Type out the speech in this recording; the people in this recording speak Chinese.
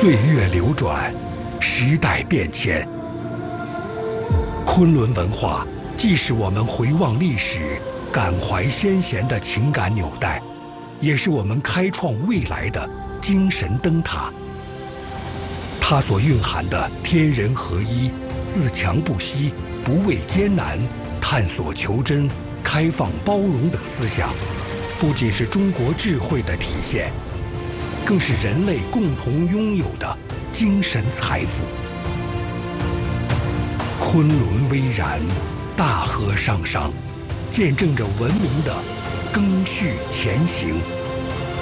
岁月流转，时代变迁。昆仑文化既是我们回望历史、感怀先贤的情感纽带，也是我们开创未来的精神灯塔。它所蕴含的天人合一、自强不息、不畏艰难、探索求真、开放包容等思想，不仅是中国智慧的体现，更是人类共同拥有的精神财富。昆仑巍然，大河汤汤，见证着文明的赓续前行。